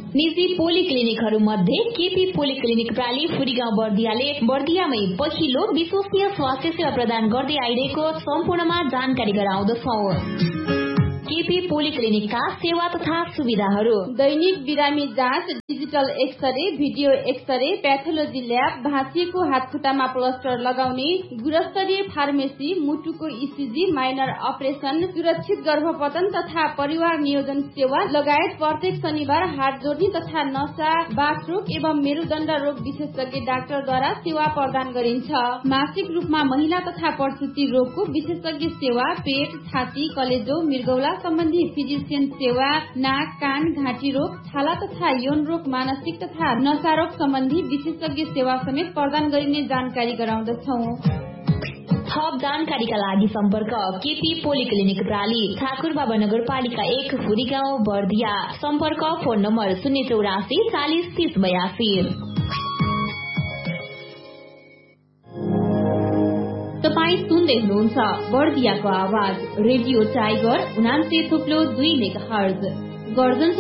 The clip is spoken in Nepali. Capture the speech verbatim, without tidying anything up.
निजी पोलिक्लिनिकहरू मध्ये केपी पोलिक्लिनिक प्राली फुरीगाउँ बर्दियाले बर्दियामै पहिलो विश्वसनीय स्वास्थ्य सेवा प्रदान गर्दै आइरहेको सम्पूर्णमा जानकारी गराउँदछौ। केपी पोलिक्लिनिकका सेवा तथा सुविधाहरू: दैनिक बिरामी जाँच, digital x-ray, video x-ray, pathology lab, भाँचिएको हातखुट्टामा प्लास्टर लगाउने, गुणस्तरीय फार्मेसी, मुटुको इसिजी, माइनर अपरेसन, सुरक्षित गर्भपतन तथा परिवार नियोजन सेवा लगायत प्रत्येक शनिबार हात जोड्ने तथा नसा, बाथरोग एवं मेरुदण्ड रोग विशेषज्ञ डाक्टरद्वारा सेवा प्रदान गरिन्छ। मासिक रूपमा महिला तथा प्रसुति रोगको विशेषज्ञ सेवा, पेट, छाती, कलेजो, मृगौला सम्बन्धी फिजिसियन सेवा, नाक, कान, घाँटी रोग, छाला तथा यौन रोग, मानसिक तथा नशा रोग सम्बन्धी विशेषज्ञ सेवा समेत प्रदान गरिने जानकारी गराउँदछौ। थप जानकारीका लागि सम्पर्क केपी पोलिक्लिनिक प्राली, ठाकुरबाबा नगरपालिका एक, फुरीगाउँ बर्दिया। सम्पर्क फोन नम्बर शून्य चौरासी चालिस तीस बयासी। तपाईँ सुन्दै हुनुहुन्छ बर्दियाको आवाज रेडियो टाइगर उनान्से थुप्लो दुई मेगाहर्ज गर्जन